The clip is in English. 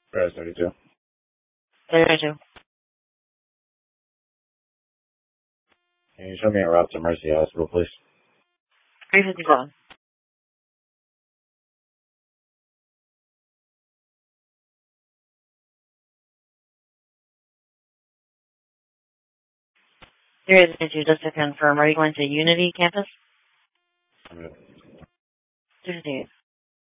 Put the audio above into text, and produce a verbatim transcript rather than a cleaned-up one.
Press thirty-two. thirty-two. Can you show me a route to Mercy Hospital, please? three fifty-seven. three fifty-two, just to confirm, are you going to Unity campus? I'm good. two fifty-eight.